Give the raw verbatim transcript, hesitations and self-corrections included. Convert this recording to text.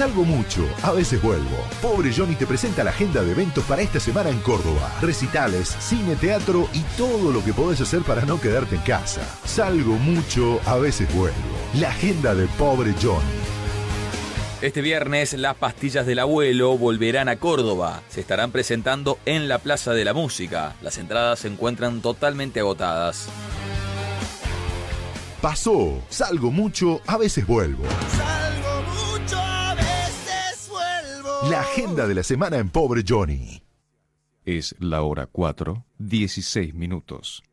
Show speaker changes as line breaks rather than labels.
Salgo mucho, a veces vuelvo. Pobre Johnny te presenta la agenda de eventos para esta semana en Córdoba. Recitales, cine, teatro y todo lo que podés hacer para no quedarte en casa. Salgo mucho, a veces vuelvo. La agenda de Pobre Johnny.
Este viernes las pastillas del abuelo volverán a Córdoba. Se estarán presentando en la Plaza de la Música. Las entradas se encuentran totalmente agotadas.
Pasó, salgo mucho, a veces vuelvo.
Salgo mucho, a veces vuelvo.
La agenda de la semana en Pobre Johnny.
Es la hora cuatro, dieciséis minutos.